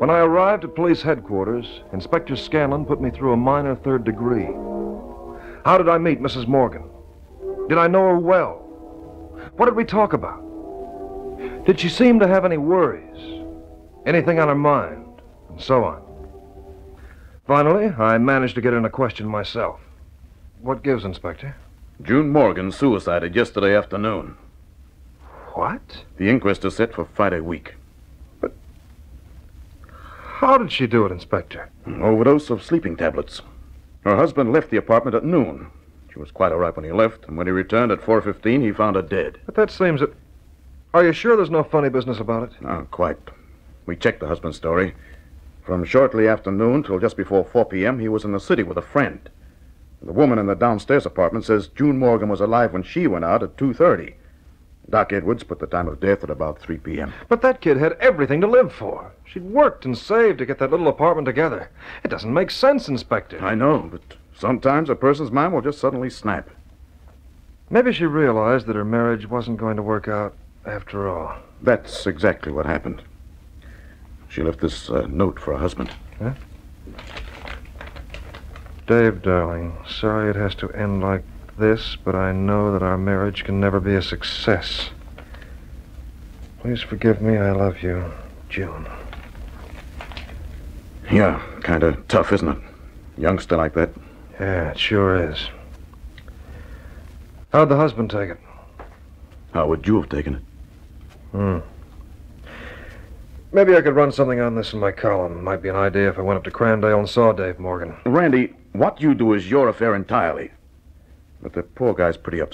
When I arrived at police headquarters, Inspector Scanlon put me through a minor third degree. How did I meet Mrs. Morgan? Did I know her well? What did we talk about? Did she seem to have any worries? Anything on her mind? And so on. Finally, I managed to get in a question myself. What gives, Inspector? June Morgan suicided yesterday afternoon. What? The inquest is set for Friday week. How did she do it, Inspector? An overdose of sleeping tablets. Her husband left the apartment at noon. She was quite all right when he left, and when he returned at 4:15, he found her dead. But that seems that... Are you sure there's no funny business about it? No, quite. We checked the husband's story. From shortly after noon till just before 4 p.m., he was in the city with a friend. The woman in the downstairs apartment says June Morgan was alive when she went out at 2:30. Doc Edwards put the time of death at about 3 p.m. But that kid had everything to live for. She'd worked and saved to get that little apartment together. It doesn't make sense, Inspector. I know, but sometimes a person's mind will just suddenly snap. Maybe she realized that her marriage wasn't going to work out after all. That's exactly what happened. She left this note for her husband. Huh? Dave, darling, sorry it has to end like this, but I know that our marriage can never be a success. Please forgive me. I love you, June. Yeah, kind of tough, isn't it? Youngster like that. Yeah, it sure is. How'd the husband take it? How would you have taken it? Maybe I could run something on this in my column. Might be an idea if I went up to Crandale and saw Dave Morgan. Randy, what you do is your affair entirely. But the poor guy's pretty upset.